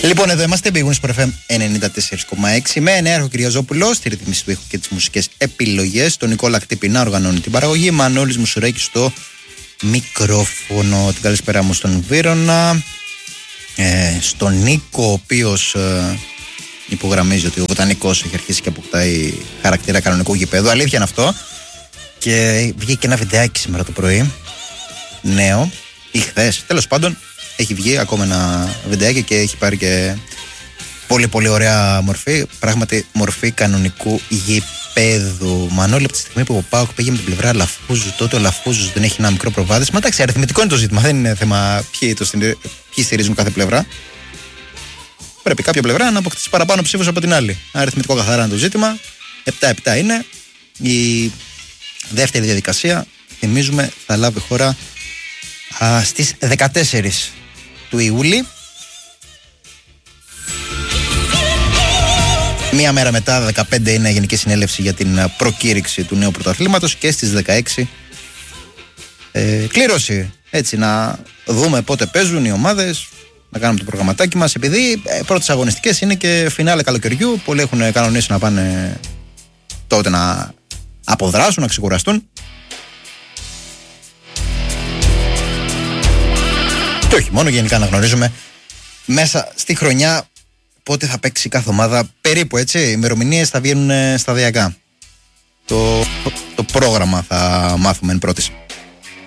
Λοιπόν, εδώ είμαστε, Big Wings FM 94,6 με Νέαρχο Κυριαζόπουλο στη ρύθμιση του ήχου και τις μουσικές επιλογές. Τον Νικόλα Κτύπη να οργανώνει την παραγωγή. Μανώλης Μουσουράκης στο μικρόφωνο. Την καλησπέρα μου στον Βίρονα, στον Νίκο, ο οποίος υπογραμμίζει ότι ο Βοτανικός έχει αρχίσει και αποκτάει χαρακτήρα κανονικού γηπέδου. Αλήθεια είναι αυτό. Και βγήκε και ένα βιντεάκι σήμερα το πρωί, νέο ή χθες, τέλος πάντων. Έχει βγει ακόμα ένα βιντεάκι και έχει πάρει και πολύ πολύ ωραία μορφή. Πράγματι μορφή κανονικού γηπέδου. Μανώλη, από τη στιγμή που ο ΠΑΟΚ πήγε με την πλευρά Λαφούζου, τότε ο Λαφούζος δεν έχει ένα μικρό προβάδισμα. Εντάξει, αριθμητικό είναι το ζήτημα. Δεν είναι θέμα ποιοι στηρίζουν κάθε πλευρά. Πρέπει κάποια πλευρά να αποκτήσει παραπάνω ψήφους από την άλλη. Αριθμητικό καθαρά είναι το ζήτημα. 7-7 είναι. Η δεύτερη διαδικασία, θυμίζουμε, θα λάβει χώρα στις 14 του Ιούλη. Μία μέρα μετά, 15, είναι η Γενική Συνέλευση για την προκήρυξη του νέου πρωταθλήματος και στις 16 κλήρωση. Έτσι, να δούμε πότε παίζουν οι ομάδες, να κάνουμε το προγραμματάκι μας. Επειδή πρώτες αγωνιστικές είναι και φινάλε καλοκαιριού, πολλοί έχουν κανονίσει να πάνε τότε να αποδράσουν, να ξεκουραστούν. Και όχι μόνο, γενικά να γνωρίζουμε μέσα στη χρονιά πότε θα παίξει κάθε ομάδα. Περίπου έτσι, οι ημερομηνίες θα βγαίνουν σταδιακά. Το πρόγραμμα θα μάθουμε εν πρώτης.